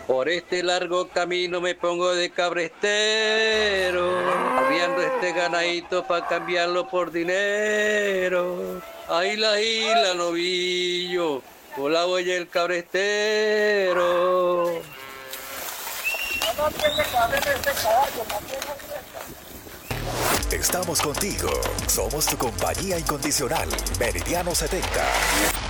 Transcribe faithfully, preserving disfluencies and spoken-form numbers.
Por este largo camino me pongo de cabrestero, arriando este ganadito pa' cambiarlo por dinero. Ahí la isla, novillo, con la huella del cabrestero. Estamos contigo. Somos tu compañía incondicional. Meridiano setenta.